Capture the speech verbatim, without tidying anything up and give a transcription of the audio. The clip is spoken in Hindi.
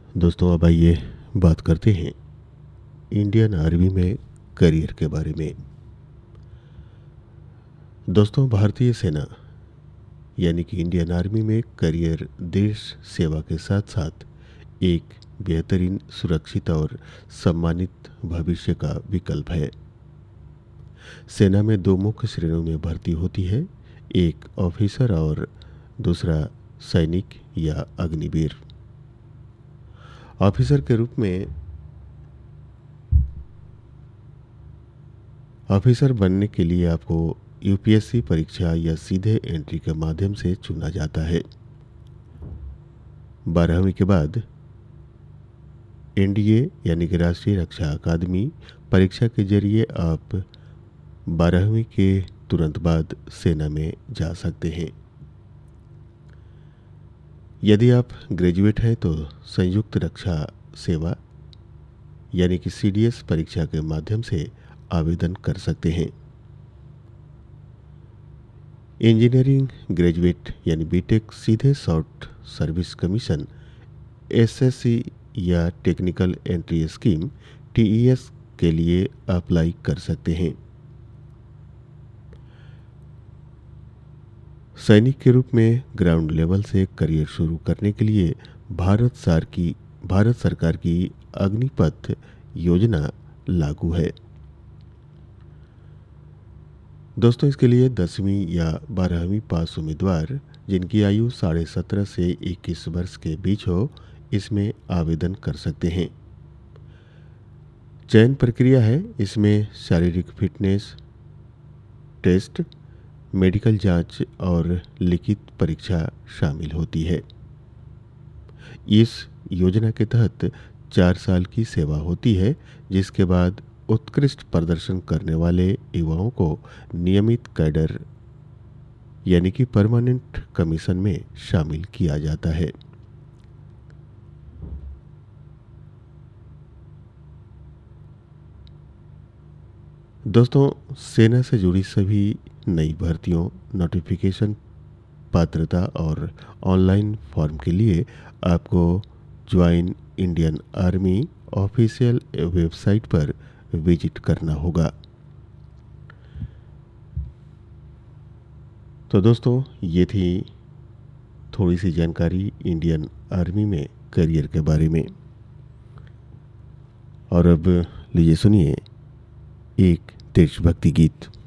दोस्तों अब आइए बात करते हैं इंडियन आर्मी में करियर के बारे में। दोस्तों, भारतीय सेना यानी कि इंडियन आर्मी में करियर देश सेवा के साथ साथ एक बेहतरीन, सुरक्षित और सम्मानित भविष्य का विकल्प है। सेना में दो मुख्य श्रेणियों में भर्ती होती है, एक ऑफिसर और दूसरा सैनिक या अग्निवीर। ऑफिसर के रूप में ऑफिसर बनने के लिए आपको यूपीएससी परीक्षा या सीधे एंट्री के माध्यम से चुना जाता है। बारहवीं के बाद एनडीए यानी कि राष्ट्रीय रक्षा अकादमी परीक्षा के जरिए आप बारहवीं के तुरंत बाद सेना में जा सकते हैं। यदि आप ग्रेजुएट हैं तो संयुक्त रक्षा सेवा यानी कि सीडीएस परीक्षा के माध्यम से आवेदन कर सकते हैं। इंजीनियरिंग ग्रेजुएट यानी बीटेक सीधे शॉर्ट सर्विस कमीशन एसएससी या टेक्निकल एंट्री स्कीम टीईएस के लिए अप्लाई कर सकते हैं। सैनिक के रूप में ग्राउंड लेवल से करियर शुरू करने के लिए भारत सर की भारत सरकार की अग्निपथ योजना लागू है। दोस्तों, इसके लिए दसवीं या बारहवीं पास उम्मीदवार जिनकी आयु साढ़े सत्रह से इक्कीस वर्ष के बीच हो, इसमें आवेदन कर सकते हैं। चयन प्रक्रिया है, इसमें शारीरिक फिटनेस टेस्ट, मेडिकल जांच और लिखित परीक्षा शामिल होती है। इस योजना के तहत चार साल की सेवा होती है, जिसके बाद उत्कृष्ट प्रदर्शन करने वाले युवाओं को नियमित कैडर यानी कि परमानेंट कमीशन में शामिल किया जाता है। दोस्तों, सेना से जुड़ी सभी नई भर्तियों, नोटिफिकेशन, पात्रता और ऑनलाइन फॉर्म के लिए आपको join Indian army official website पर विजिट करना होगा। तो दोस्तों, ये थी थोड़ी सी जानकारी इंडियन आर्मी में करियर के बारे में। और अब लीजिए सुनिए एक देशभक्ति गीत।